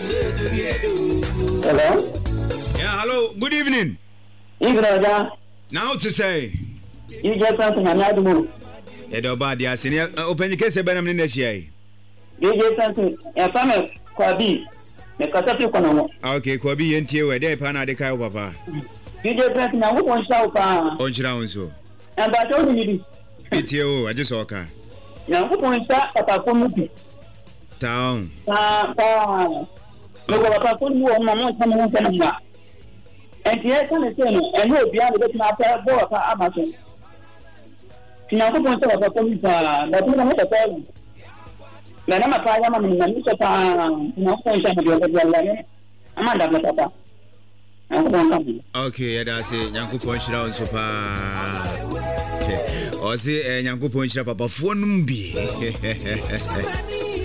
Hello? Yeah, hello. Good evening. Evening, Now to say. You just something I'm not doing. Badi, I see. Open the case about him this year. You just something. A family, Kwabi. Okay, Kwabi and Tia, there, Pana de Kai Papa. You just something. I won't shout. On Chrown so. And I told you, PTO, I just saw her. Now, who won't start Papa Komuti? Town. No, Papa Komu, Mamma, someone. And yes, I'm saying, and you'll be able to get my boy for Amazon. Now, who wants to have a police? But you don't have a problem. Then I'm a fireman and Mr. No function of your line. I'm under Papa. Okay, that's it. Yanko punch down so far. Okay. Or say, Yanko punch up a phone.